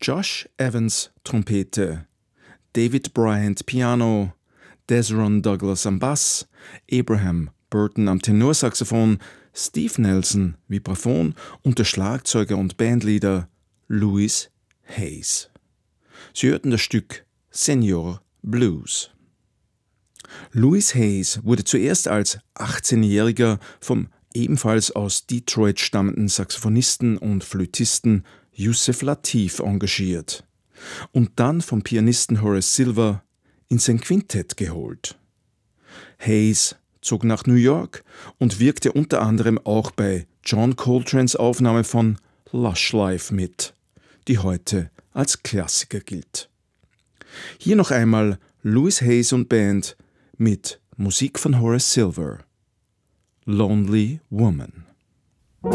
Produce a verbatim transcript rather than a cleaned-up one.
Josh Evans Trompete, David Bryant Piano, Desron Douglas am Bass, Abraham Burton am Tenorsaxophon, Steve Nelson Vibraphon und der Schlagzeuger und Bandleader Louis Hayes. Sie hörten das Stück Senior Blues. Louis Hayes wurde zuerst als achtzehnjähriger vom ebenfalls aus Detroit stammenden Saxophonisten und Flötisten Yusef Lateef engagiert und dann vom Pianisten Horace Silver in sein Quintett geholt. Hayes zog nach New York und wirkte unter anderem auch bei John Coltranes Aufnahme von Lush Life mit, die heute als Klassiker gilt. Hier noch einmal Louis Hayes und Band mit Musik von Horace Silver. Lonely Woman.